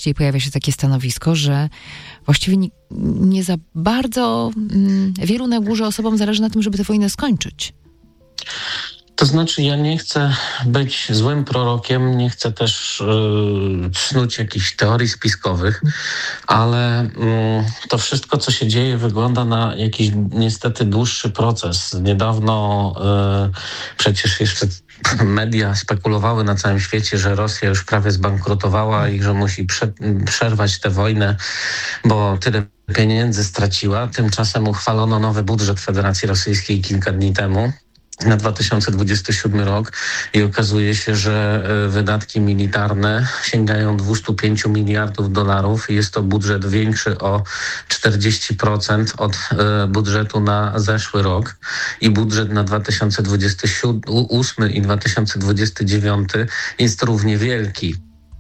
częściej pojawia się takie stanowisko, że właściwie nie za bardzo wielu na górze osobom zależy na tym, żeby tę wojnę skończyć. To znaczy, ja nie chcę być złym prorokiem, nie chcę też snuć jakichś teorii spiskowych, ale to wszystko, co się dzieje, wygląda na jakiś niestety dłuższy proces. Niedawno przecież jeszcze media spekulowały na całym świecie, że Rosja już prawie zbankrutowała i że musi przerwać tę wojnę, bo tyle pieniędzy straciła. Tymczasem uchwalono nowy budżet Federacji Rosyjskiej kilka dni temu na 2027 rok i okazuje się, że wydatki militarne sięgają 205 miliardów dolarów i jest to budżet większy o 40% od budżetu na zeszły rok i budżet na 2028 i 2029 jest równie wielki.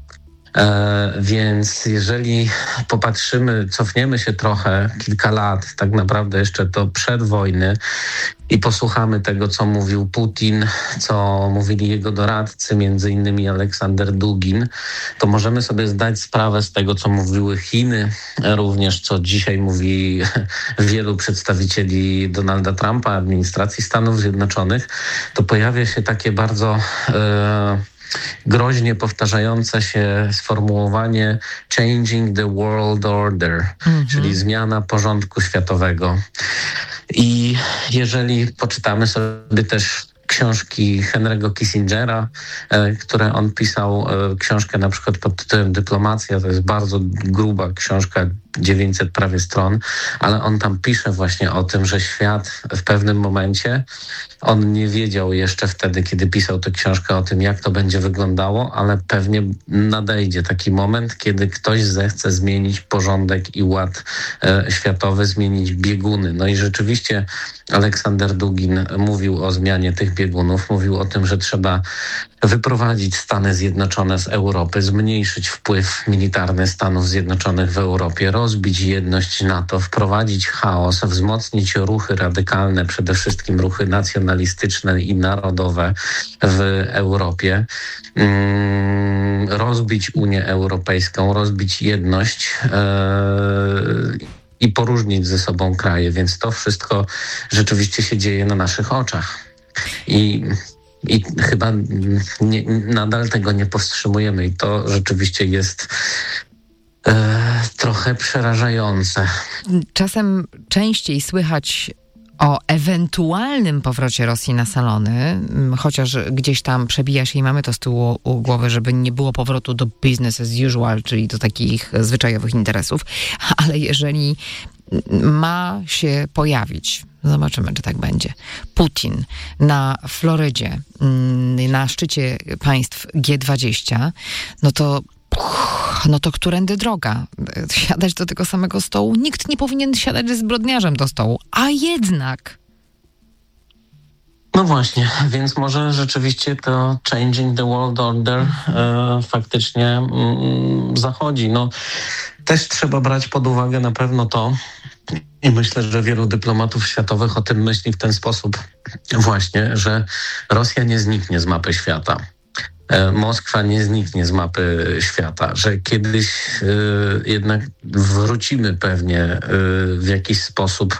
Więc jeżeli popatrzymy, cofniemy się trochę, kilka lat, tak naprawdę jeszcze to przed wojny i posłuchamy tego, co mówił Putin, co mówili jego doradcy, między innymi Aleksander Dugin, to możemy sobie zdać sprawę z tego, co mówiły Chiny, również co dzisiaj mówi wielu przedstawicieli Donalda Trumpa, administracji Stanów Zjednoczonych, to pojawia się takie bardzo groźnie powtarzające się sformułowanie changing the world order, czyli zmiana porządku światowego. I jeżeli poczytamy sobie też książki Henry'ego Kissingera, które on pisał, książkę na przykład pod tytułem Dyplomacja, to jest bardzo gruba książka, 900 prawie stron, ale on tam pisze właśnie o tym, że świat w pewnym momencie, on nie wiedział jeszcze wtedy, kiedy pisał tę książkę o tym, jak to będzie wyglądało, ale pewnie nadejdzie taki moment, kiedy ktoś zechce zmienić porządek i ład światowy, zmienić bieguny. No i rzeczywiście Aleksander Dugin mówił o zmianie tych biegunów, mówił o tym, że trzeba wyprowadzić Stany Zjednoczone z Europy, zmniejszyć wpływ militarny Stanów Zjednoczonych w Europie, rozbić jedność NATO, wprowadzić chaos, wzmocnić ruchy radykalne, przede wszystkim ruchy nacjonalistyczne i narodowe w Europie, rozbić Unię Europejską, rozbić jedność i poróżnić ze sobą kraje, więc to wszystko rzeczywiście się dzieje na naszych oczach. I chyba nadal tego nie powstrzymujemy i to rzeczywiście jest trochę przerażające. Czasem częściej słychać o ewentualnym powrocie Rosji na salony, chociaż gdzieś tam przebija się i mamy to z tyłu głowy, żeby nie było powrotu do business as usual, czyli do takich zwyczajowych interesów, ale jeżeli ma się pojawić, zobaczymy, czy tak będzie, Putin na Florydzie, na szczycie państw G20, no to którędy droga? Siadać do tego samego stołu? Nikt nie powinien siadać ze zbrodniarzem do stołu, a jednak... No właśnie, więc może rzeczywiście to changing the world order faktycznie zachodzi. No, też trzeba brać pod uwagę na pewno to, i myślę, że wielu dyplomatów światowych o tym myśli w ten sposób właśnie, że Rosja nie zniknie z mapy świata. Moskwa nie zniknie z mapy świata, że kiedyś jednak wrócimy pewnie w jakiś sposób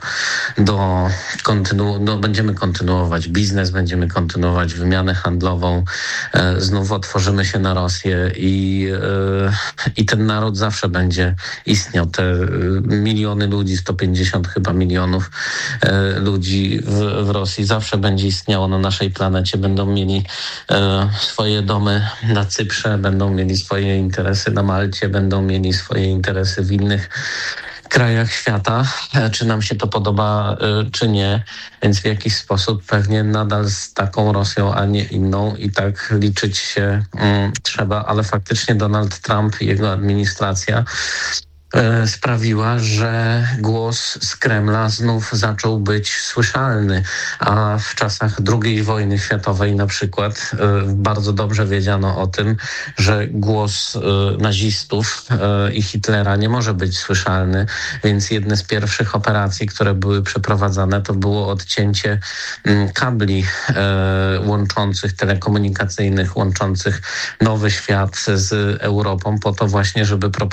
będziemy kontynuować biznes, będziemy kontynuować wymianę handlową, znów otworzymy się na Rosję i ten naród zawsze będzie istniał. Te miliony ludzi, 150 chyba milionów ludzi w Rosji zawsze będzie istniało na naszej planecie, będą mieli swoje domy na Cyprze, będą mieli swoje interesy na Malcie, będą mieli swoje interesy w innych krajach świata, czy nam się to podoba, czy nie. Więc w jakiś sposób pewnie nadal z taką Rosją, a nie inną i tak liczyć się trzeba, ale faktycznie Donald Trump i jego administracja sprawiła, że głos z Kremla znów zaczął być słyszalny, a w czasach II wojny światowej na przykład bardzo dobrze wiedziano o tym, że głos nazistów i Hitlera nie może być słyszalny, więc jedne z pierwszych operacji, które były przeprowadzane, to było odcięcie kabli łączących, telekomunikacyjnych, łączących Nowy Świat z Europą po to właśnie, żeby